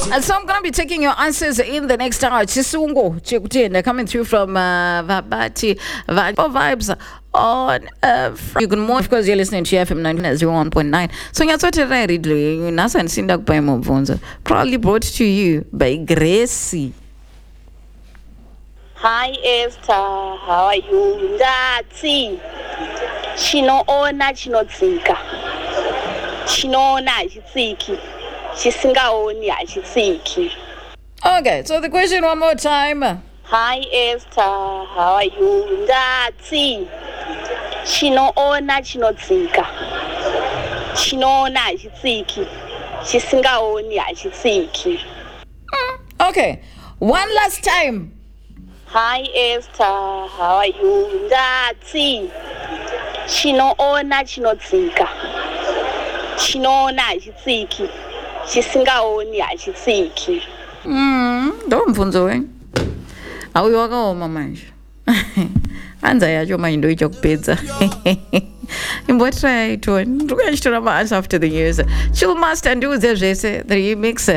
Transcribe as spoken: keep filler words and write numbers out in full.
And so I'm going to be taking your answers in the next hour. Chisungo, Chikutenda, coming through from uh, Vabati, Vibes Vibes on uh, you can more because you're listening to F M ninety-one point nine. So you're sort of ready, Nasa and Sindak by Mobonza. Proudly brought to you by Gracie. Hi Esther, how are you? Ndati. Chinoona chinodzika. Chinoona achitsiki. Chisingaoni achitsiki. Okay, so the question one more time. Hi Esther, how are you? Ndati. Chinoona chinodzika. Chinoona achitsiki. Chisingaoni achitsiki. Okay, one last time. Hi Esther, how are you? Ndati. Chinoona chinodzika. Chinoona achitsiki. Chisingaoni achitsiki. Mm, ndo mfunzo we. Auyo wakaoma manje. Anza yacho maindo icho kupedza. Imbotrai to. Ndikuchitora ma answer after the news. Chill master and do the remix.